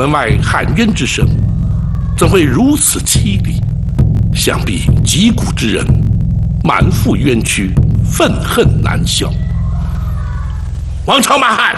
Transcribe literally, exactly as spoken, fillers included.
门外喊冤之声，怎会如此凄厉？想必击鼓之人满腹冤屈，愤恨难消。王朝马汉，